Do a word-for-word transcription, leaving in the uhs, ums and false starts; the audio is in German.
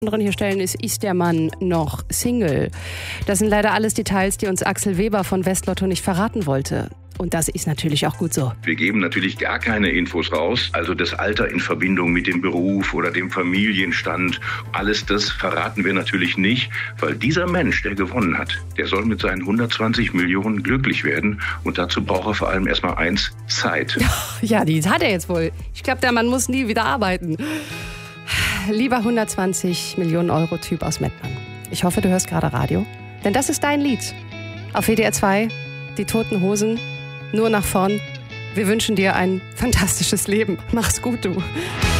hier stellen ist, ist der Mann noch Single? Das sind leider alles Details, die uns Axel Weber von Westlotto nicht verraten wollte. Und das ist natürlich auch gut so. Wir geben natürlich gar keine Infos raus. Also das Alter in Verbindung mit dem Beruf oder dem Familienstand, alles das verraten wir natürlich nicht, weil dieser Mensch, der gewonnen hat, der soll mit seinen hundertzwanzig Millionen glücklich werden. Und dazu braucht er vor allem erstmal eins, Zeit. Ja, die hat er jetzt wohl. Ich glaube, der Mann muss nie wieder arbeiten. Lieber hundertzwanzig Millionen Euro Typ aus Mettmann. Ich hoffe, du hörst gerade Radio. Denn das ist dein Lied. Auf W D R zwei, die Toten Hosen, nur nach vorn. Wir wünschen dir ein fantastisches Leben. Mach's gut, du.